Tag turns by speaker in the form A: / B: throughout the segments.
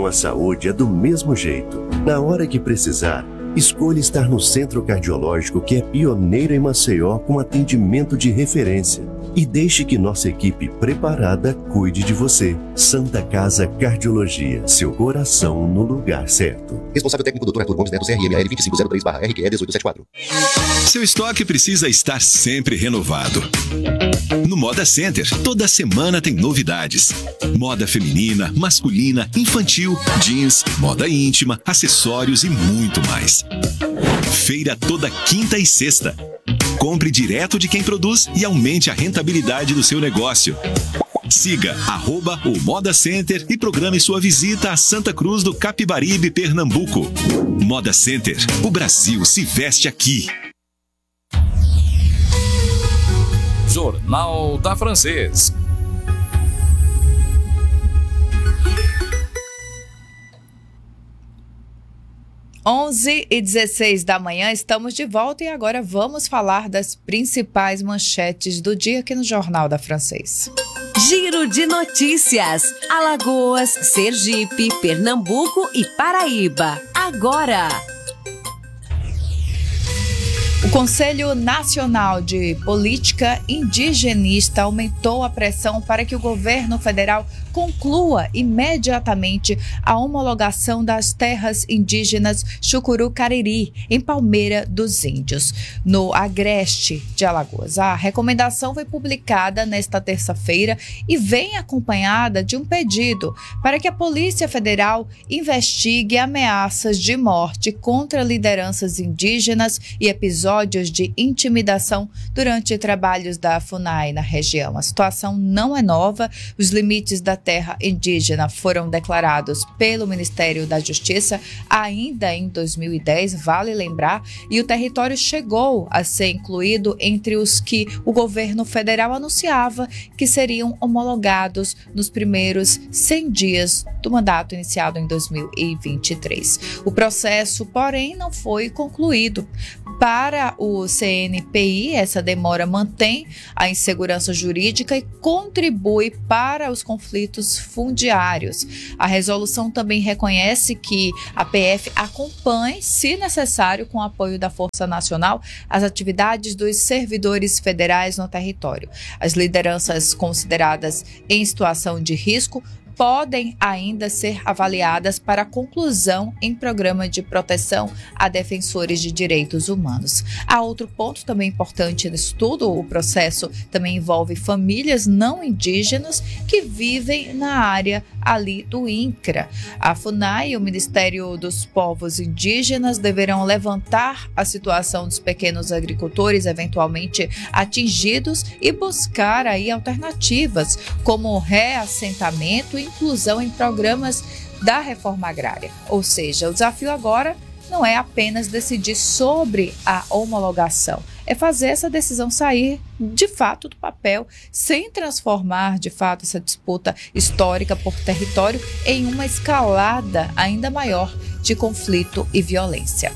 A: atenção à saúde é do mesmo jeito. Na hora que precisar, escolha estar no Centro Cardiológico, que é pioneiro em Maceió com atendimento de referência. E deixe que nossa equipe preparada cuide de você. Santa Casa Cardiologia, seu coração no lugar certo.
B: Responsável técnico Dr. Arthur Gomes Neto, CRML 2503/RQE 1874.
C: Seu estoque precisa estar sempre renovado. No Moda Center, toda semana tem novidades. Moda feminina, masculina, infantil, jeans, moda íntima, acessórios e muito mais. Feira toda quinta e sexta. Compre direto de quem produz e aumente a rentabilidade do seu negócio. Siga @o Moda Center e programe sua visita a Santa Cruz do Capibaribe, Pernambuco. Moda Center, o Brasil se veste aqui.
D: Jornal da Francês.
E: Onze e 16 da manhã, estamos de volta e agora vamos falar das principais manchetes do dia aqui no Jornal da Francês.
F: Giro de notícias. Alagoas, Sergipe, Pernambuco e Paraíba. Agora.
E: O Conselho Nacional de Política Indigenista aumentou a pressão para que o governo federal conclua imediatamente a homologação das terras indígenas Chucuru-Cariri, em Palmeira dos Índios, no Agreste de Alagoas. A recomendação foi publicada nesta terça-feira e vem acompanhada de um pedido para que a Polícia Federal investigue ameaças de morte contra lideranças indígenas e episódios de intimidação durante trabalhos da FUNAI na região. A situação não é nova, os limites da terra indígena foram declarados pelo Ministério da Justiça ainda em 2010, vale lembrar, e o território chegou a ser incluído entre os que o governo federal anunciava que seriam homologados nos primeiros 100 dias do mandato iniciado em 2023. O processo, porém, não foi concluído. Para o CNPI, essa demora mantém a insegurança jurídica e contribui para os conflitos fundiários. A resolução também reconhece que a PF acompanhe, se necessário, com o apoio da Força Nacional, as atividades dos servidores federais no território. As lideranças consideradas em situação de risco podem ainda ser avaliadas para conclusão em programa de proteção a defensores de direitos humanos. Há outro ponto também importante nisso tudo: o processo também envolve famílias não indígenas que vivem na área ali do INCRA. A FUNAI e o Ministério dos Povos Indígenas deverão levantar a situação dos pequenos agricultores eventualmente atingidos e buscar aí alternativas como reassentamento e inclusão em programas da reforma agrária. Ou seja, o desafio agora não é apenas decidir sobre a homologação, é fazer essa decisão sair de fato do papel, sem transformar de fato essa disputa histórica por território em uma escalada ainda maior de conflito e violência.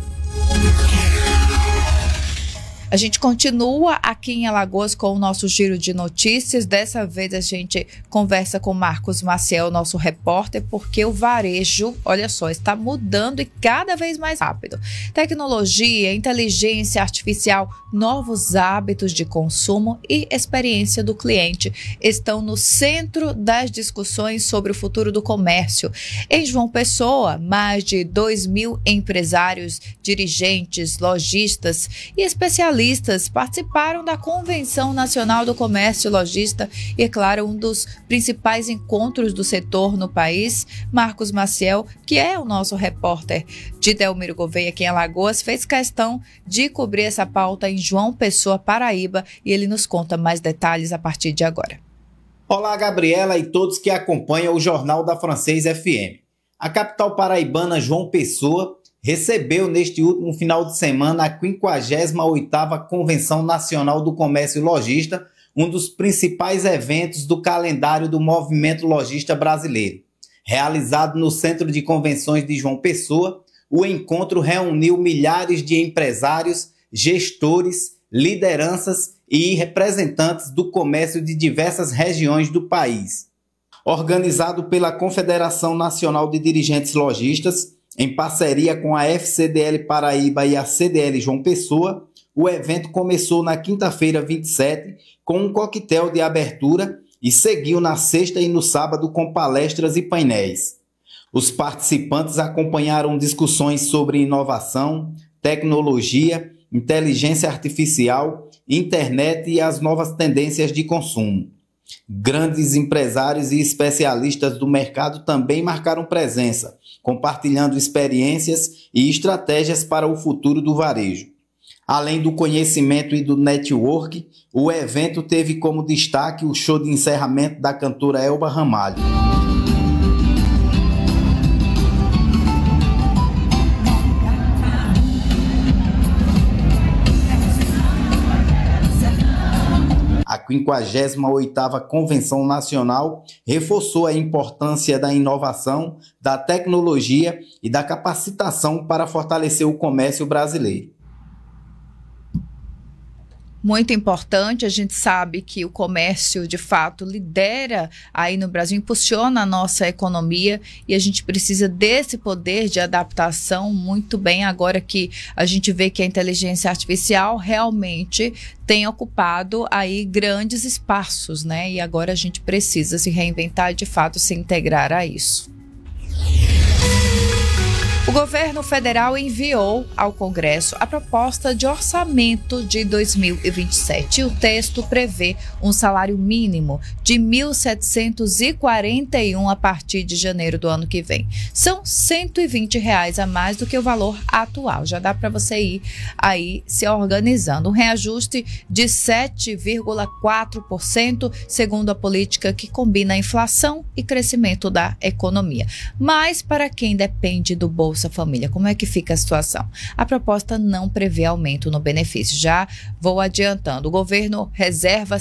E: A gente continua aqui em Alagoas com o nosso giro de notícias. Dessa vez a gente conversa com Marcos Maciel, nosso repórter, porque o varejo, olha só, está mudando e cada vez mais rápido. Tecnologia, inteligência artificial, novos hábitos de consumo e experiência do cliente estão no centro das discussões sobre o futuro do comércio. Em João Pessoa, mais de 2.000 empresários, dirigentes, lojistas e especialistas participaram da Convenção Nacional do Comércio Logista e, é claro, um dos principais encontros do setor no país. Marcos Maciel, que é o nosso repórter de Delmiro Gouveia aqui em Alagoas, fez questão de cobrir essa pauta em João Pessoa, Paraíba, e ele nos conta mais detalhes a partir de agora.
G: Olá, Gabriela e todos que acompanham o Jornal da Francês FM. A capital paraibana, João Pessoa, recebeu neste último final de semana a 58ª Convenção Nacional do Comércio Logista, um dos principais eventos do calendário do movimento logista brasileiro. Realizado no Centro de Convenções de João Pessoa, o encontro reuniu milhares de empresários, gestores, lideranças e representantes do comércio de diversas regiões do país. organizado pela Confederação Nacional de Dirigentes Lojistas, em parceria com a FCDL Paraíba e a CDL João Pessoa. O evento começou na quinta-feira 27 com um coquetel de abertura e seguiu na sexta e no sábado com palestras e painéis. Os participantes acompanharam discussões sobre inovação, tecnologia, inteligência artificial, internet e as novas tendências de consumo. Grandes empresários e especialistas do mercado também marcaram presença, compartilhando experiências e estratégias para o futuro do varejo. Além do conhecimento e do network, o evento teve como destaque o show de encerramento da cantora Elba Ramalho. A 58ª Convenção Nacional reforçou a importância da inovação, da tecnologia e da capacitação para fortalecer o comércio brasileiro.
E: Muito importante, a gente sabe que o comércio, de fato, lidera aí no Brasil, impulsiona a nossa economia e a gente precisa desse poder de adaptação muito bem agora que a gente vê que a inteligência artificial realmente tem ocupado aí grandes espaços, né? E agora a gente precisa se reinventar e, de fato, se integrar a isso. O governo federal enviou ao Congresso a proposta de orçamento de 2027. O texto prevê um salário mínimo de R$ 1.741 a partir de janeiro do ano que vem. São R$ 120 a mais do que o valor atual. Já dá para você ir aí se organizando. Um reajuste de 7,4%, segundo a política que combina a inflação e crescimento da economia. Mas para quem depende do Bolsa Família, como é que fica a situação? A proposta não prevê aumento no benefício. Já vou adiantando, o governo reserva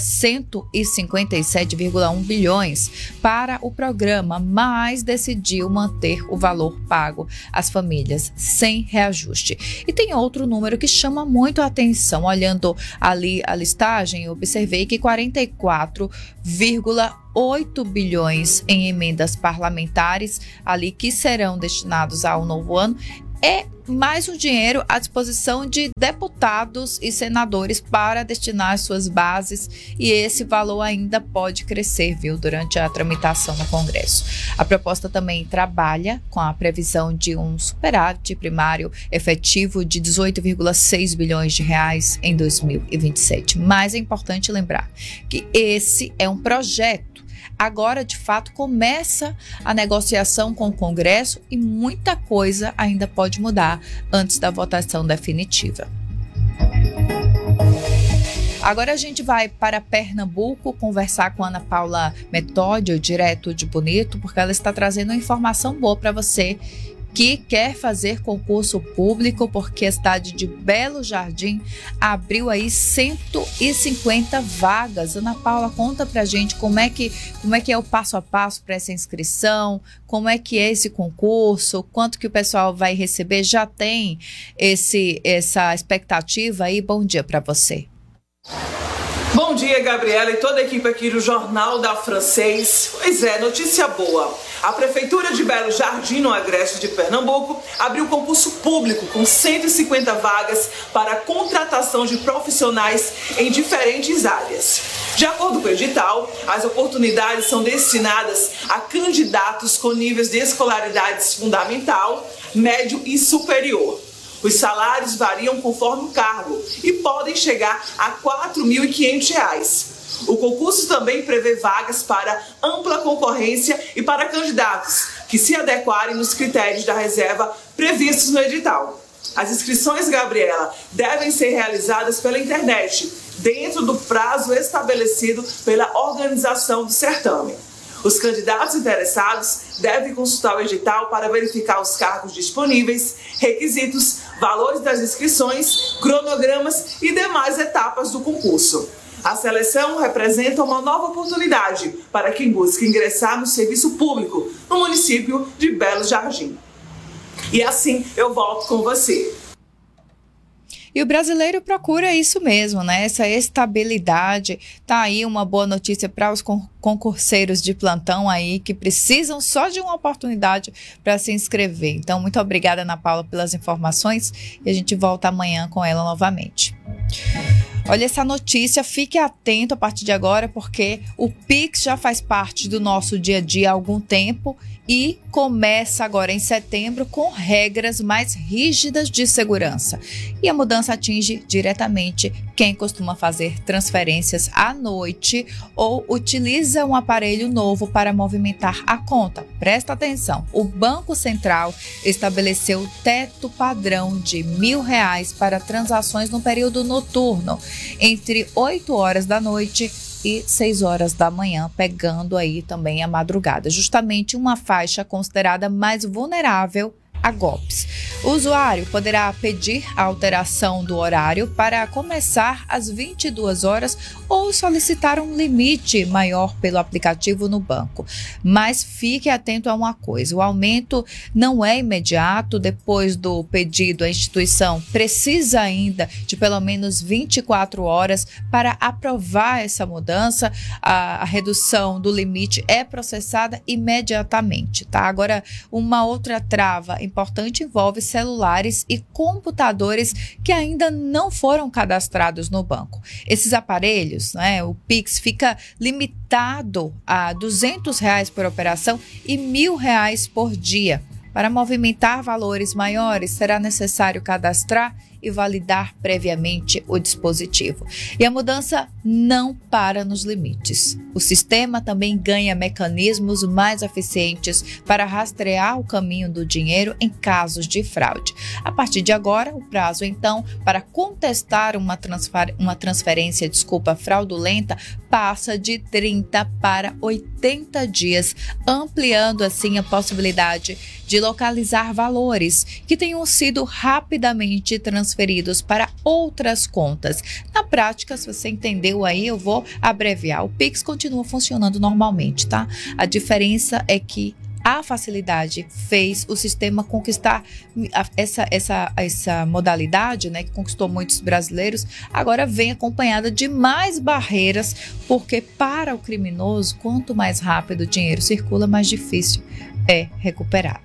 E: 157,1 bilhões para o programa, mas decidiu manter o valor pago às famílias sem reajuste. E tem outro número que chama muito a atenção. Olhando ali a listagem, eu observei que 44,8 bilhões em emendas parlamentares ali que serão destinados ao novo ano é mais um dinheiro à disposição de deputados e senadores para destinar às suas bases, e esse valor ainda pode crescer, viu, durante a tramitação no Congresso. A proposta também trabalha com a previsão de um superávit primário efetivo de 18,6 bilhões de reais em 2027. Mas é importante lembrar que esse é um projeto. Agora, de fato, começa a negociação com o Congresso e muita coisa ainda pode mudar antes da votação definitiva. Agora a gente vai para Pernambuco conversar com Ana Paula Metódio, direto de Bonito, porque ela está trazendo uma informação boa para você que quer fazer concurso público, porque a cidade de Belo Jardim abriu aí 150 vagas. Ana Paula, conta pra gente como é que é o passo a passo para essa inscrição, como é que é esse concurso, quanto que o pessoal vai receber, já tem essa expectativa aí? Bom dia para você.
D: Bom dia, Gabriela e toda a equipe aqui do Jornal da Francês. Pois é, notícia boa. A Prefeitura de Belo Jardim, no Agreste de Pernambuco, abriu concurso público com 150 vagas para a contratação de profissionais em diferentes áreas. De acordo com o edital, as oportunidades são destinadas a candidatos com níveis de escolaridade fundamental, médio e superior. Os salários variam conforme o cargo e podem chegar a R$ 4.500. O concurso também prevê vagas para ampla concorrência e para candidatos que se adequarem nos critérios da reserva previstos no edital. As inscrições, Gabriela, devem ser realizadas pela internet, dentro do prazo estabelecido pela organização do certame. Os candidatos interessados devem consultar o edital para verificar os cargos disponíveis, requisitos, valores das inscrições, cronogramas e demais etapas do concurso. A seleção representa uma nova oportunidade para quem busca ingressar no serviço público no município de Belo Jardim. E assim eu volto com você.
E: E o brasileiro procura isso mesmo, né? Essa estabilidade. Tá aí uma boa notícia para os concurseiros de plantão aí que precisam só de uma oportunidade para se inscrever. Então, muito obrigada, Ana Paula, pelas informações e a gente volta amanhã com ela novamente. Olha essa notícia, fique atento a partir de agora, porque o Pix já faz parte do nosso dia a dia há algum tempo e começa agora em setembro com regras mais rígidas de segurança. E a mudança atinge diretamente quem costuma fazer transferências à noite ou utiliza um aparelho novo para movimentar a conta. Presta atenção, o Banco Central estabeleceu teto padrão de R$1.000 para transações no período noturno, entre 8 horas da noite e 6 horas da manhã, pegando aí também a madrugada, justamente uma faixa considerada mais vulnerável a golpes. O usuário poderá pedir a alteração do horário para começar às 22 horas ou solicitar um limite maior pelo aplicativo no banco. Mas fique atento a uma coisa, o aumento não é imediato. Depois do pedido, a instituição precisa ainda de pelo menos 24 horas para aprovar essa mudança. A redução do limite é processada imediatamente, tá? Agora, uma outra trava importante envolve celulares e computadores que ainda não foram cadastrados no banco. Esses aparelhos, né, o Pix fica limitado a R$200 por operação e R$1.000 por dia. Para movimentar valores maiores, será necessário cadastrar e validar previamente o dispositivo. E a mudança não para nos limites. O sistema também ganha mecanismos mais eficientes para rastrear o caminho do dinheiro em casos de fraude. A partir de agora, o prazo, então, para contestar uma transferência fraudulenta passa de 30 para 80 dias, ampliando assim a possibilidade de localizar valores que tenham sido rapidamente transferidos para outras contas. Na prática, se você entendeu aí, eu vou abreviar. O Pix continua funcionando normalmente, tá? A diferença é que a facilidade fez o sistema conquistar essa modalidade, né, que conquistou muitos brasileiros, agora vem acompanhada de mais barreiras, porque para o criminoso, quanto mais rápido o dinheiro circula, mais difícil é recuperar.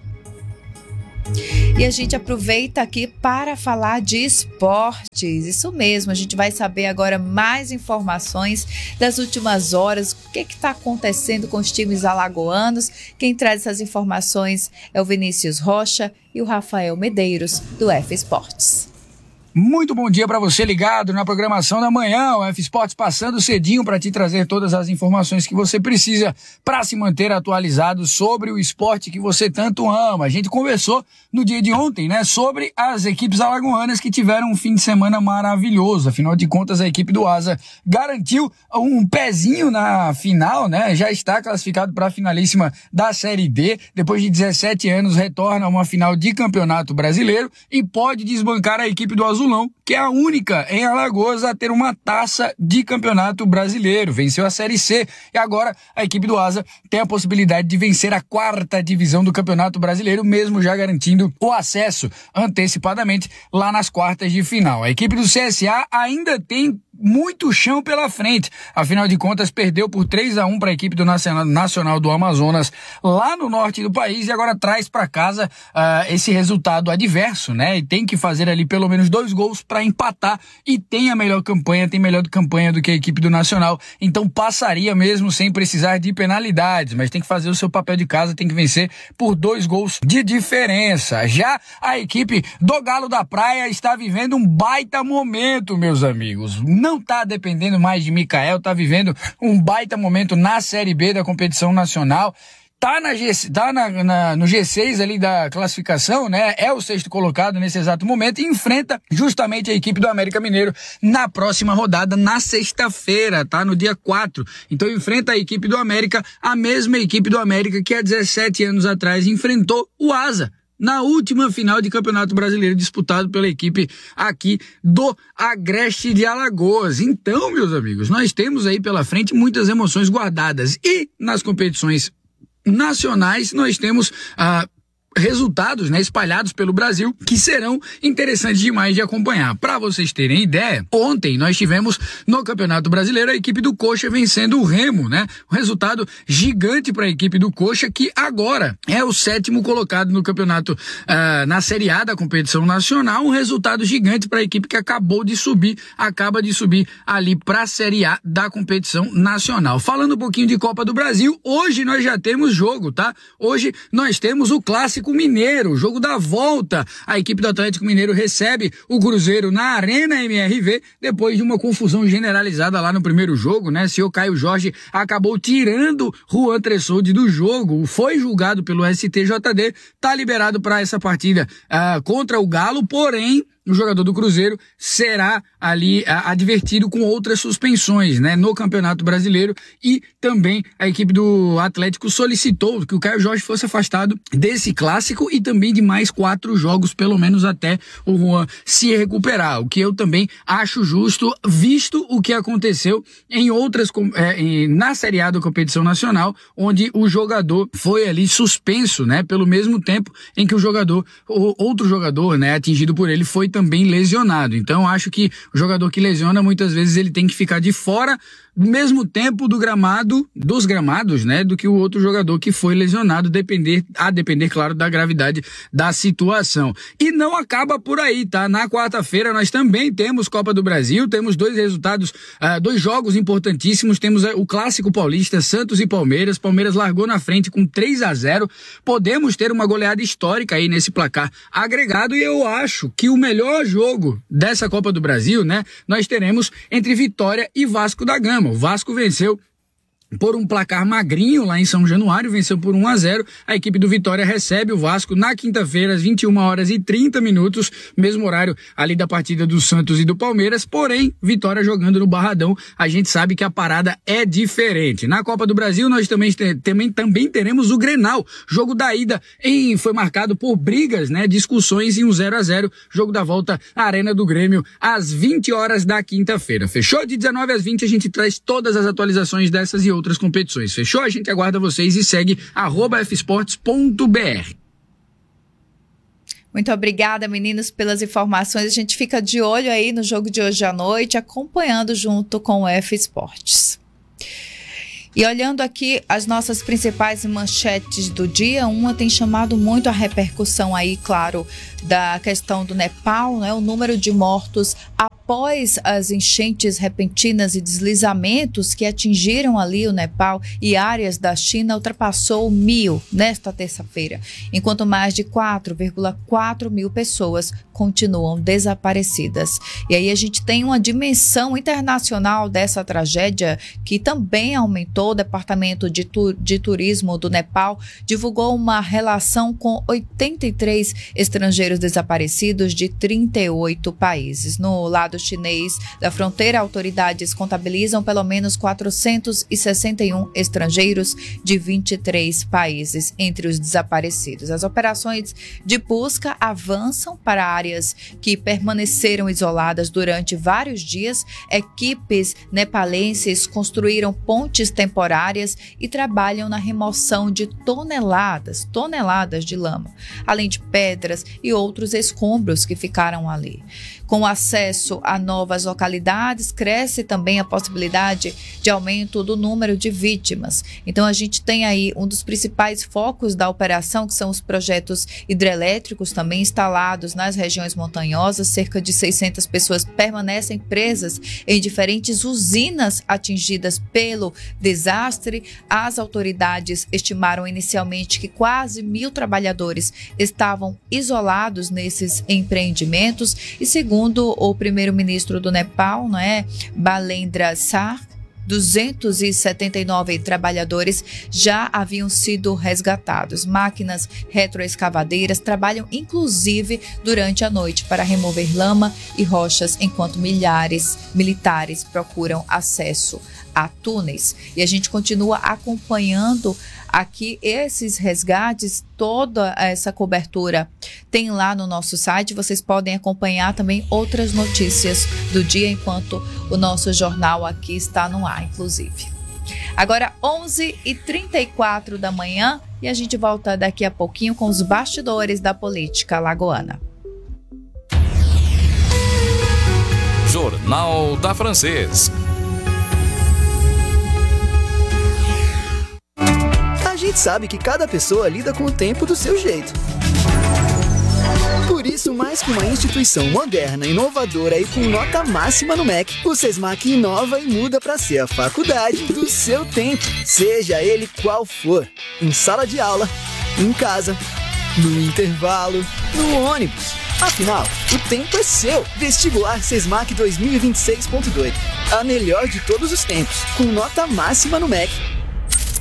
E: E a gente aproveita aqui para falar de esportes. Isso mesmo, a gente vai saber agora mais informações das últimas horas, o que está acontecendo com os times alagoanos. Quem traz essas informações é o Vinícius Rocha e o Rafael Medeiros, do F Esportes.
H: Muito bom dia para você ligado na programação da manhã, o F Esportes passando cedinho para te trazer todas as informações que você precisa para se manter atualizado sobre o esporte que você tanto ama. A gente conversou no dia de ontem, né, sobre as equipes alagoanas que tiveram um fim de semana maravilhoso. Afinal de contas, a equipe do Asa garantiu um pezinho na final, né, já está classificado para a finalíssima da Série D. Depois de 17 anos, retorna a uma final de Campeonato Brasileiro e pode desbancar a equipe do Azulão, que é a única em Alagoas a ter uma taça de Campeonato Brasileiro. Venceu a Série C e agora a equipe do Asa tem a possibilidade de vencer a 4ª divisão do Campeonato Brasileiro, mesmo já garantindo o acesso antecipadamente lá nas quartas de final. A equipe do CSA ainda tem muito chão pela frente, afinal de contas perdeu por 3-1 para a equipe do Nacional do Amazonas lá no norte do país e agora traz para casa esse resultado adverso, né? E tem que fazer ali pelo menos 2 gols para empatar e tem a melhor campanha, tem melhor campanha do que a equipe do Nacional, então passaria mesmo sem precisar de penalidades, mas tem que fazer o seu papel de casa, tem que vencer por 2 gols de diferença. Já a equipe do Galo da Praia está vivendo um baita momento, meus amigos. Não está dependendo mais de Mikael, está vivendo um baita momento na Série B da competição nacional. Tá no G6 ali da classificação, né? É o 6º colocado nesse exato momento e enfrenta justamente a equipe do América Mineiro na próxima rodada, na sexta-feira, tá? No dia 4. Então enfrenta a equipe do América, a mesma equipe do América que há 17 anos atrás enfrentou o Asa na última final de Campeonato Brasileiro disputado pela equipe aqui do Agreste de Alagoas. Então, meus amigos, nós temos aí pela frente muitas emoções guardadas e nas competições nacionais nós temos resultados, né, espalhados pelo Brasil, que serão interessantes demais de acompanhar. Para vocês terem ideia, ontem nós tivemos no Campeonato Brasileiro a equipe do Coxa vencendo o Remo, né? Um resultado gigante para a equipe do Coxa, que agora é o 7º colocado no campeonato, na Série A da competição nacional. Um resultado gigante para a equipe que acaba de subir ali para a Série A da competição nacional. Falando um pouquinho de Copa do Brasil, hoje nós já temos jogo, tá? Hoje nós temos o Clássico Mineiro, jogo da volta. A equipe do Atlético Mineiro recebe o Cruzeiro na Arena MRV, depois de uma confusão generalizada lá no primeiro jogo, né? O senhor Caio Jorge acabou tirando Juan Tressoldi do jogo, foi julgado pelo STJD, tá liberado para essa partida contra o Galo, porém o jogador do Cruzeiro será ali advertido com outras suspensões, né, no Campeonato Brasileiro, e também a equipe do Atlético solicitou que o Caio Jorge fosse afastado desse clássico e também de mais 4 jogos, pelo menos até o Juan se recuperar, o que eu também acho justo, visto o que aconteceu em outras, na Série A da competição nacional, onde o jogador foi ali suspenso, né, pelo mesmo tempo em que outro jogador, né, atingido por ele foi também lesionado. Então acho que o jogador que lesiona, muitas vezes ele tem que ficar de fora do mesmo tempo dos gramados, né, do que o outro jogador que foi lesionado, a depender, claro, da gravidade da situação. E não acaba por aí, tá? Na quarta-feira nós também temos Copa do Brasil, temos 2 resultados, 2 jogos importantíssimos, temos o Clássico Paulista, Santos e Palmeiras. Palmeiras largou na frente com 3-0, podemos ter uma goleada histórica aí nesse placar agregado, e eu acho que o melhor jogo dessa Copa do Brasil, né, nós teremos entre Vitória e Vasco da Gama. O Vasco venceu por um placar magrinho lá em São Januário, venceu por 1-0. A equipe do Vitória recebe o Vasco na quinta-feira, às 21h30, mesmo horário ali da partida do Santos e do Palmeiras, porém, Vitória jogando no Barradão, a gente sabe que a parada é diferente. Na Copa do Brasil, nós também teremos o Grenal, jogo da ida foi marcado por brigas, né, discussões em um 0-0, jogo da volta à Arena do Grêmio, às 20h da quinta-feira. Fechou? De 19 às 20 a gente traz todas as atualizações dessas e outras competições. Fechou? A gente aguarda vocês e segue @fsports.br.
E: Muito obrigada, meninos, pelas informações. A gente fica de olho aí no jogo de hoje à noite, acompanhando junto com o F Esportes. E olhando aqui as nossas principais manchetes do dia, uma tem chamado muito a repercussão aí, claro, da questão do Nepal, né? O número de mortos após as enchentes repentinas e deslizamentos que atingiram ali o Nepal e áreas da China ultrapassou 1.000 nesta terça-feira, enquanto mais de 4,4 mil pessoas continuam desaparecidas. E aí a gente tem uma dimensão internacional dessa tragédia que também aumentou. O Departamento de Turismo do Nepal divulgou uma relação com 83 estrangeiros desaparecidos de 38 países. No lado chinês da fronteira, autoridades contabilizam pelo menos 461 estrangeiros de 23 países entre os desaparecidos. As operações de busca avançam para áreas que permaneceram isoladas durante vários dias. Equipes nepalenses construíram pontes temporárias e trabalham na remoção de toneladas de lama, além de pedras e outros escombros que ficaram ali. Com acesso a novas localidades, cresce também a possibilidade de aumento do número de vítimas. Então a gente tem aí um dos principais focos da operação, que são os projetos hidrelétricos também instalados nas regiões montanhosas. Cerca de 600 pessoas permanecem presas em diferentes usinas atingidas pelo desastre. As autoridades estimaram inicialmente que quase 1.000 trabalhadores estavam isolados nesses empreendimentos e, segundo o primeiro-ministro do Nepal, Balendra Shah, 279 trabalhadores já haviam sido resgatados. Máquinas retroescavadeiras trabalham inclusive durante a noite para remover lama e rochas, enquanto militares procuram acesso a túneis. E a gente continua acompanhando aqui esses resgates, toda essa cobertura tem lá no nosso site. Vocês podem acompanhar também outras notícias do dia enquanto o nosso jornal aqui está no ar, inclusive. Agora 11h34 da manhã e a gente volta daqui a pouquinho com os bastidores da política alagoana.
I: Jornal da Francês.
J: A gente sabe que cada pessoa lida com o tempo do seu jeito. Por isso, mais que uma instituição moderna, inovadora e com nota máxima no MEC, o SESMAC inova e muda para ser a faculdade do seu tempo, seja ele qual for. Em sala de aula, em casa, no intervalo, no ônibus. Afinal, o tempo é seu. Vestibular SESMAC 2026.2. A melhor de todos os tempos, com nota máxima no MEC.